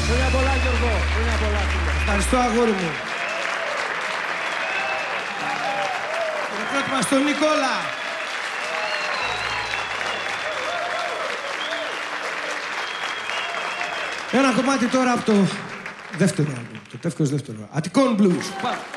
Χρόνια πολλά, Γιώργο. Χρόνια πολλά. Ευχαριστώ, αγόρι μου. Χειροκρότημα στον Νικόλα. Ένα κομμάτι τώρα από το δεύτερο άλμπομ, το τεύχος δεύτερο. Αττικών Blues. Πάμε.